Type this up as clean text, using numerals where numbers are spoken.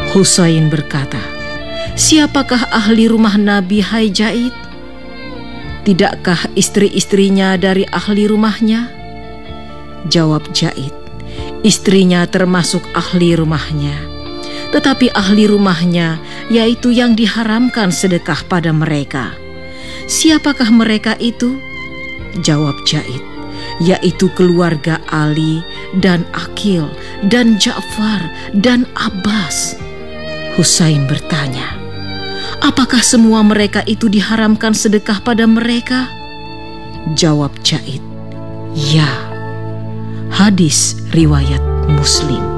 Husain berkata, "Siapakah ahli rumah Nabi, hai Jaid? Tidakkah istri-istrinya dari ahli rumahnya?" Jawab Jaid, "Istrinya termasuk ahli rumahnya, tetapi ahli rumahnya yaitu yang diharamkan sedekah pada mereka." "Siapakah mereka itu?" Jawab Jaid, "Yaitu keluarga Ali dan Aqil dan Ja'far dan Abbas." Husain bertanya, "Apakah semua mereka itu diharamkan sedekah pada mereka?" Jawab Jaid, "Ya." Hadis riwayat Muslim.